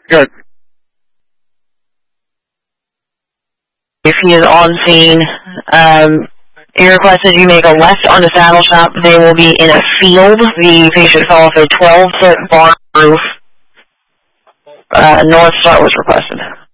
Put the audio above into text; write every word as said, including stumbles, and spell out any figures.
Good. If he is on scene, um, he requested you make a left on the saddle shop. They will be in a field. The patient fell off a twelve-foot barn roof. Uh, North Star was requested.